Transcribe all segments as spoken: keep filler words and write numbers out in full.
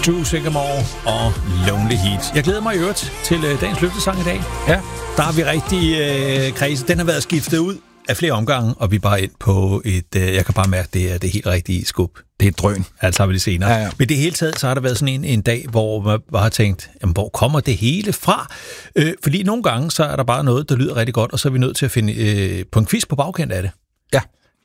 Drew Sycamore og Lonely Heat. Jeg glæder mig i øvrigt til øh, dagens løftesang i dag. Ja. Der har vi rigtig øh, kredse. Den har været skiftet ud af flere omgange, og vi er bare ind på et... Øh, jeg kan bare mærke, det er det helt rigtige skub. Det er et drøn. Altså har vi det senere. Ja, ja. Men det hele taget, så har der været sådan en, en dag, hvor man bare har tænkt, jamen, hvor kommer det hele fra? Øh, fordi nogle gange, så er der bare noget, der lyder rigtig godt, og så er vi nødt til at finde øh, på en quiz på bagkant af det. Ja.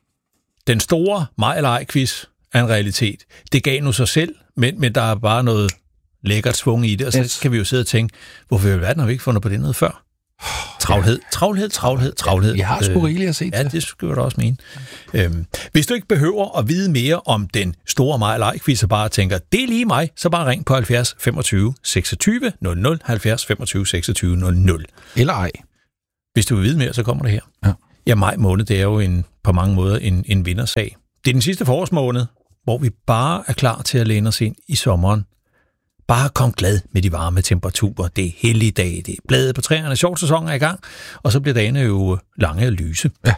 Den store mig eller ej quiz er en realitet. Det gav nu sig selv, men, men der er bare noget lækkert svung i det, og så yes. kan vi jo sidde og tænke, hvorfor i verden har vi ikke fundet på det noget før? Travlhed, travlhed, travlhed, travlhed. Vi har sgu rigeligt at se. Ja, det skulle jeg da også mene. Øhm, hvis du ikke behøver at vide mere om den store mig eller ej quiz, og bare tænker, det er lige mig, så bare ring på halvfjerds femogtyve seksogtyve nul nul, halvfjerds femogtyve seksogtyve nul nul. Eller ej. Hvis du vil vide mere, så kommer det her. Ja, ja maj måned, det er jo en, på mange måder en, en vindersag. Det er den sidste forårsmåned, hvor vi bare er klar til at læne os ind i sommeren. Bare kom glad med de varme temperaturer. Det er hellige dage, det er blade på træerne, sjovt sæson er i gang, og så bliver dagene jo lange og lyse. Ja.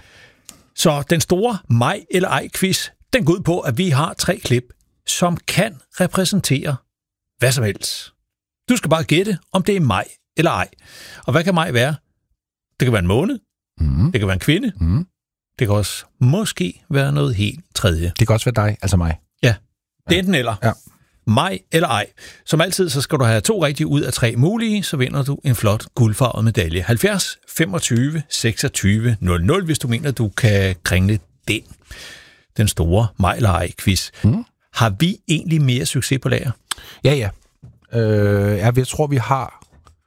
Så den store mig eller ej quiz, den går ud på, at vi har tre klip, som kan repræsentere hvad som helst. Du skal bare gætte, om det er mig eller ej. Og hvad kan mig være? Det kan være en måned, mm. det kan være en kvinde, mm. det kan også måske være noget helt tredje. Det kan også være dig, altså mig. Ja, det er enten eller. Ja. Mig eller ej. Som altid, så skal du have to rigtige ud af tre mulige, så vinder du en flot guldfarvet medalje. halvfjerds femogtyve seksogtyve nul nul, hvis du mener, du kan kringle den. Den store mig eller ej quiz. Mm. Har vi egentlig mere succes på lager? Ja, ja. Øh, jeg tror, vi har...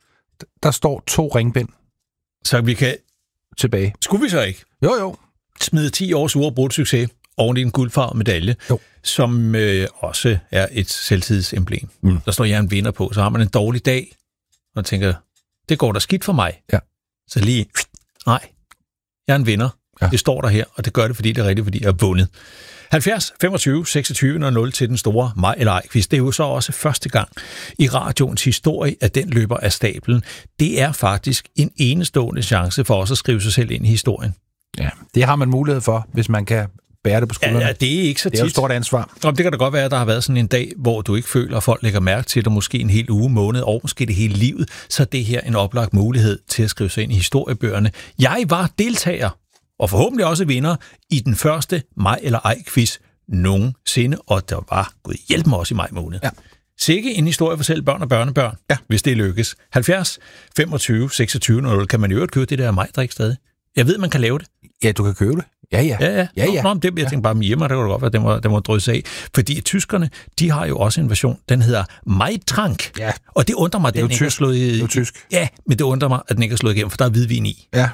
Der står to ringbind. Så vi kan... Tilbage. Skulle vi så ikke? Jo, jo. Smide ti års uafbrudt succes oven i en guldfarvet medalje, jo. som øh, også er et selvtidsemblem. Mm. Der står jeg en vinder på, så har man en dårlig dag, og tænker, det går da skidt for mig. Ja. Så lige, nej, jeg er en vinder. Ja. Det står der her, og det gør det, fordi det er rigtigt, fordi jeg har vundet. halvfjerds femogtyve seksogtyve nul nul til den store mig eller ej quiz. Det er jo så også første gang i radioens historie, at den løber af stablen. Det er faktisk en enestående chance for os at skrive sig selv ind i historien. Ja, det har man mulighed for, hvis man kan bære det på skuldrene. Ja, ja, det er ikke så tit. Det er et stort ansvar. Om det kan da godt være, at der har været sådan en dag, hvor du ikke føler, at folk lægger mærke til dig, måske en hel uge, måned, og måske det hele livet, så er det her en oplagt mulighed til at skrive sig ind i historiebøgerne. Jeg var deltager, og forhåbentlig også vinder, i den første mig eller ej quiz nogensinde, og der var, gud hjælp mig også i maj måned. Ja. Sikke en historie for selv børn og børnebørn, ja. Hvis det lykkes. halvfjerds femogtyve seksogtyve nul nul, kan man jo øvrigt købe det der majdrik stadig. Jeg ved, man kan lave det. Ja, du kan købe det. Ja, ja. Ja, ja. ja, ja. Nå, nå, det, jeg tænkte bare, hjemme, der kunne det godt være, den må, den må drysse af. Fordi tyskerne, de har jo også en version, den hedder Maitrank. Ja. Og det undrer mig, at den ikke er slået i... Det er tysk. Ja, men det undrer mig, at den ikke er slået igennem, for der er hvidvin i. Ja.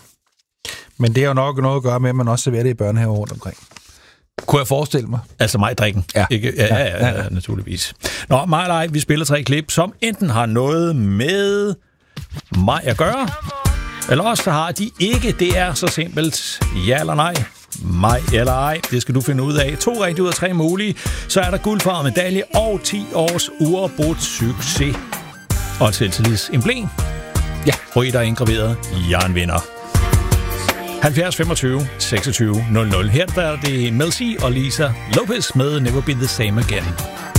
Men det er jo nok noget at gøre med, at man også serverer det i børnehaver rundt omkring. Kunne jeg forestille mig. Altså mig drikken. Ja. Ikke? Ja, ja, ja, ja, ja, naturligvis. Nå, mig eller ej, vi spiller tre klip, som enten har noget med mig at gøre, eller også så har de ikke. Det er så simpelt. Ja eller nej. Mig eller ej. Det skal du finde ud af. To rigtige ud af tre mulige. Så er der guldfarvet medalje og ti års uafbrudt succes. Og et selvtillidsemblem. Ja, hvor I der er indgraveret. Jeg er en vinder. halvfjerds femogtyve seksogtyve nul nul. Her der er det Mel C og Lisa Lopez med Never Be The Same Again.